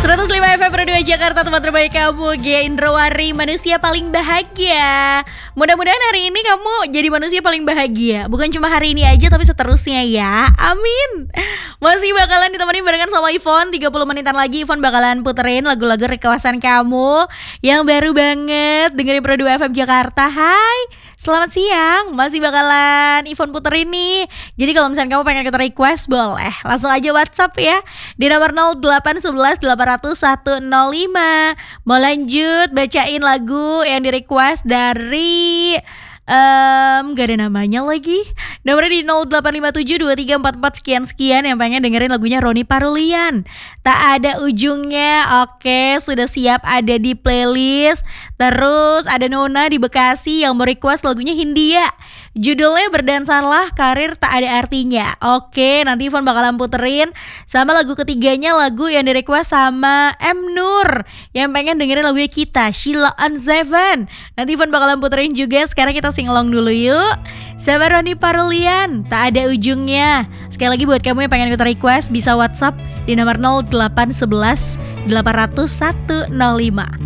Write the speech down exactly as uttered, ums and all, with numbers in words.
seratus lima F M Radio Jakarta, tempat terbaik kamu, Gia Indrawari, manusia paling bahagia. Mudah-mudahan hari ini kamu jadi manusia paling bahagia. Bukan cuma hari ini aja, tapi seterusnya ya. Amin. Masih bakalan ditemani barengan sama Ivon. tiga puluh menitan lagi Ivon bakalan puterin lagu-lagu requestan kamu yang baru banget dengerin Radio F M Jakarta. Hai, selamat siang. Masih bakalan Ivon puterin nih. Jadi kalau misalnya kamu pengen kita request, boleh langsung aja WhatsApp ya di nomor nol delapan satu satu delapan nol nol satu nol lima. Mau lanjut bacain lagu yang di request dari Um, gak ada namanya lagi. Nomornya di nol delapan lima tujuh dua tiga empat empat sekian-sekian yang pengen dengerin lagunya Roni Parulian, Tak Ada Ujungnya. Oke, sudah siap ada di playlist. Terus ada Nona di Bekasi yang mau request lagunya Hindia, judulnya Berdansalah Karir Tak Ada Artinya. Oke, nanti Ivon bakalan puterin. Sama lagu ketiganya, lagu yang di request sama M Nur yang pengen dengerin lagunya Kita, Sheila on Seven. Nanti Ivon bakalan puterin juga. Sekarang kita singelong dulu yuk sama Roni Parulian, Tak Ada Ujungnya. Sekali lagi buat kamu yang pengen kita request, bisa WhatsApp di nomor nol delapan satu satu delapan nol nol satu nol lima.